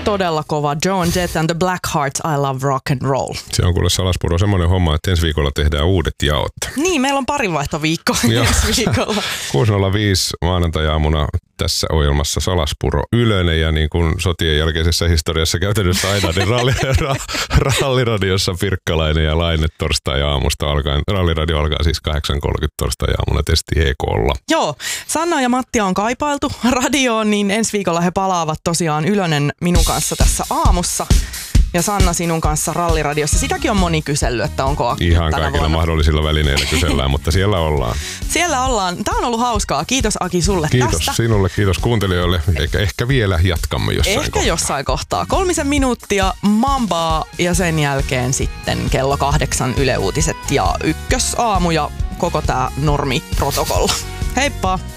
todella kova. Joan Jett and the Blackhearts, I Love Rock and Roll. Se on kuule Salaspuro semmoinen homma, että ensi viikolla tehdään uudet jaot. Niin, meillä on parinvaihtoviikko ensi viikolla. 6.05 maanantai-aamuna tässä ohjelmassa Salaspuro Ylönen ja niin kuin sotien jälkeisessä historiassa käytännössä aina, niin Ralliradiossa Pirkkalainen ja Laine torstai-aamusta alkaen. Ralliradio alkaa siis 8.30 torstai-aamuna Testi EK:lla. Joo, Sanna ja Mattia on kaipailtu radioon, niin ensi viikolla he palaavat tosiaan Ylönen minun kanssa tässä aamussa. Ja Sanna sinun kanssa Ralliradiossa. Sitäkin on moni kysellyt, että onko Aki ihan kaikilla mahdollisilla välineillä kysellään, mutta siellä ollaan. Siellä ollaan. Tämä on ollut hauskaa. Kiitos Aki sulle kiitos tästä. Kiitos sinulle, kiitos kuuntelijoille. Ehkä vielä jatkamme jossain kohtaa. Jossain kohtaa. 3 minuuttia Mambaa ja sen jälkeen sitten kello 8 Yle Uutiset ja Ykkösaamu ja koko tää normiprotokolla. Heippa!